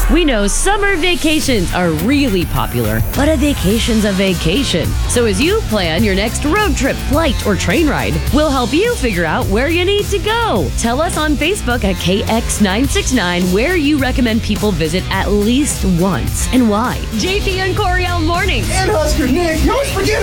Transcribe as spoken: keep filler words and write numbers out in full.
We know summer vacations are really popular, but a vacation's a vacation. So as you plan your next road trip, flight, or train ride, we'll help you figure out where you need to go. Tell us on Facebook at K X nine six nine where you recommend people visit at least once and why. J P and Coriel Mornings. And Husker Nick. You always forget